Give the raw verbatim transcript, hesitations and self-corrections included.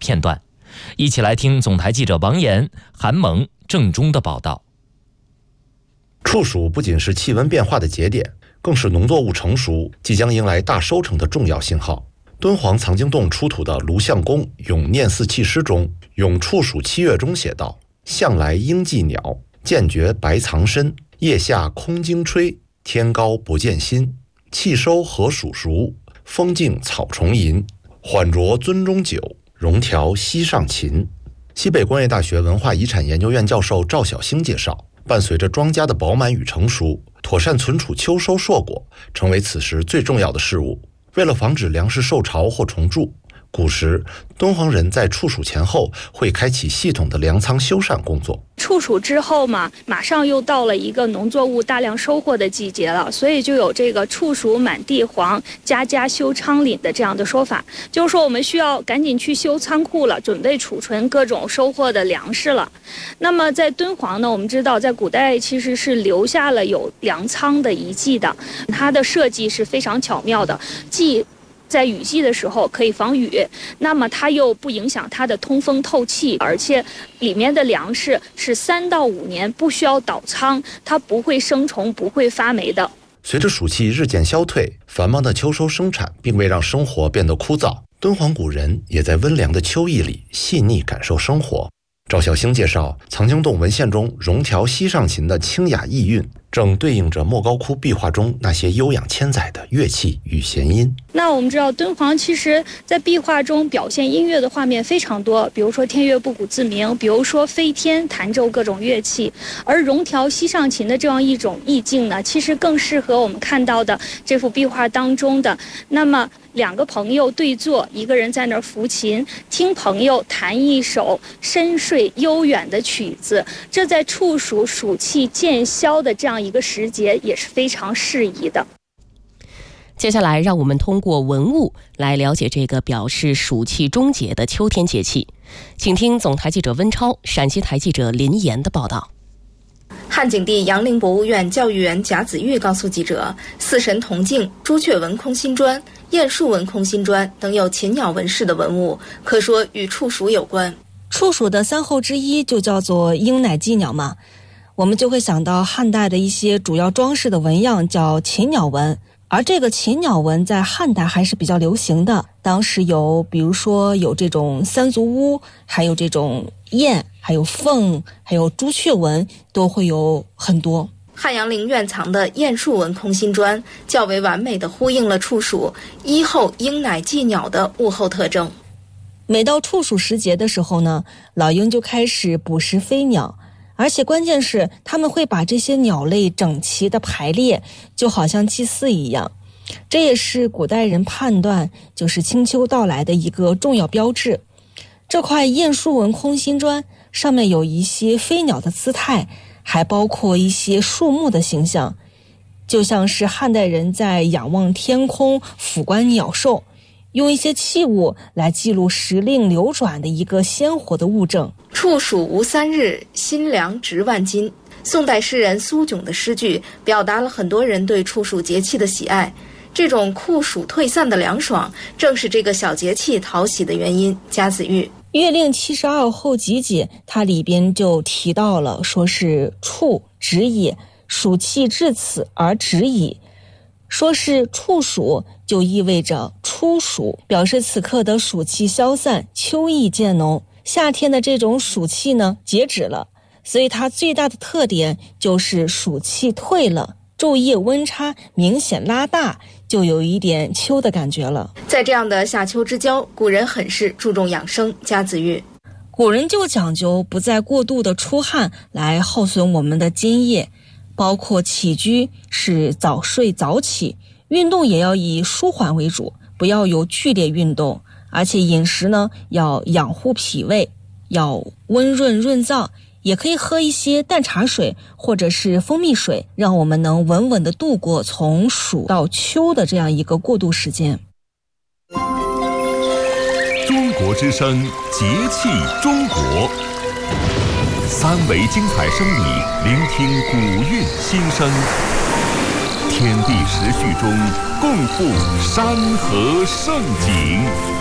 片段。一起来听总台记者王岩、韩萌、郑中的报道。 处暑不仅是气温变化的节点，更是农作物成熟、即将迎来大收成的重要信号。敦煌藏经洞出土的卢相公《咏念四气诗》中，《咏处暑七月》中写道：“向来应寄鸟，渐觉白藏深。夜下空经吹，天高不见心。气收禾黍熟，风静草虫吟。缓酌樽中酒，融调溪上琴。”西北工业大学文化遗产研究院教授赵晓星介绍，伴随着庄稼的饱满与成熟，妥善存储秋收硕果成为此时最重要的事务。为了防止粮食受潮或虫蛀，古时敦煌人在处暑前后会开启系统的粮仓修缮工作。 处暑之后嘛，马上又到了一个农作物大量收获的季节了，所以就有这个处暑满地黄，家家修仓廪的这样的说法，就是说我们需要赶紧去修仓库了，准备储存各种收获的粮食了。那么在敦煌呢，我们知道在古代其实是留下了有粮仓的遗迹的，它的设计是非常巧妙的，既在雨季的时候可以防雨，那么它又不影响它的通风透气，而且里面的粮食是三到五年不需要倒仓，它不会生虫，不会发霉的。 随着暑气日渐消退，繁忙的秋收生产并未让生活变得枯燥，敦煌古人也在温凉的秋意里细腻感受生活。赵晓星介绍，藏经洞文献中融调溪上琴的清雅意韵，正对应着莫高窟壁画中那些悠扬千载的乐器与弦音。 那我们知道敦煌其实在壁画中表现音乐的画面非常多，比如说天乐不鼓自鸣，比如说飞天弹奏各种乐器，而融调溪上琴的这样一种意境呢，其实更适合我们看到的这幅壁画当中的那么两个朋友对坐，一个人在那儿抚琴，听朋友弹一首深邃悠远的曲子，这在处暑暑气渐消的这样一个时节也是非常适宜的。 接下来让我们通过文物来了解这个表示暑气终结的秋天节气。请听总台记者温超、陕西台记者林岩的报道。 汉景帝杨陵博物院教育员贾子玉告诉记者，四神铜镜、朱雀纹空心砖、雁树纹空心砖等有禽鸟纹饰的文物，可说与处暑有关。 处暑的三候之一就叫做鹰乃祭鸟嘛，我们就会想到汉代的一些主要装饰的纹样叫禽鸟纹，而这个禽鸟纹在汉代还是比较流行的。当时有比如说有这种三足乌，还有这种雁，还有凤，还有朱雀纹，都会有很多。 汉阳陵院藏的雁树纹空心砖较为完美地呼应了处暑一候鹰乃祭鸟的物候特征。 每到处暑时节的时候呢，老鹰就开始捕食飞鸟，而且关键是他们会把这些鸟类整齐地排列，就好像祭祀一样。这也是古代人判断就是清秋到来的一个重要标志。这块雁树纹空心砖上面有一些飞鸟的姿态，还包括一些树木的形象，就像是汉代人在仰望天空俯观鸟兽，用一些器物来记录时令流转的一个鲜活的物证。 处暑无三日，新粮值万斤。宋代诗人苏炯的诗句表达了很多人对处暑节气的喜爱，这种酷暑退散的凉爽正是这个小节气讨喜的原因。贾子玉月令七十二候集解，它里边就提到了，说是处止也，暑气至此而止矣。说是处暑就意味着初暑，表示此刻的暑气消散，秋意渐浓，夏天的这种暑气呢截止了，所以它最大的特点就是暑气退了，昼夜温差明显拉大，就有一点秋的感觉了。 在这样的夏秋之交，古人很是注重养生。贾子玉古人就讲究不再过度的出汗来耗损我们的津液，包括起居是早睡早起，运动也要以舒缓为主，不要有剧烈运动，而且饮食呢要养护脾胃，要温润润燥，也可以喝一些淡茶水或者是蜂蜜水，让我们能稳稳地度过从暑到秋的这样一个过渡时间。 中国之声，节气中国，三维精彩声里聆听古韵新声，天地时序中共赴山河盛景。